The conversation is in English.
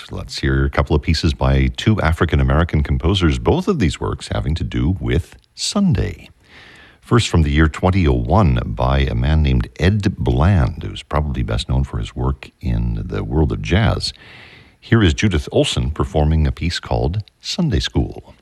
Let's hear a couple of pieces by two African-American composers, both of these works having to do with Sunday. First, from the year 2001 by a man named Ed Bland, who's probably best known for his work in the world of jazz. Here is Judith Olson performing a piece called Sunday School.